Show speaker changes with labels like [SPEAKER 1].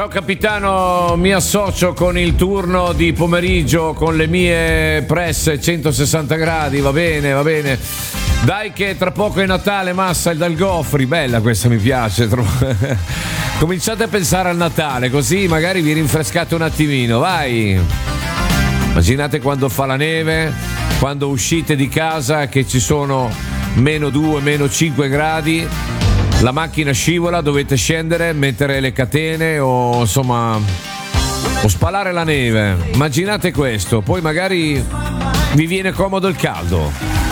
[SPEAKER 1] Ciao capitano, mi associo con il turno di pomeriggio con le mie presse 160 gradi, va bene, va bene. Dai che tra poco è Natale, Massa, il dal Gofri, bella questa, mi piace. Cominciate a pensare al Natale, così magari vi rinfrescate un attimino, vai. Immaginate quando fa la neve, quando uscite di casa che ci sono -2, -5 gradi. La macchina scivola, dovete scendere, mettere le catene o insomma o spalare la neve. Immaginate questo, poi magari vi viene comodo il caldo.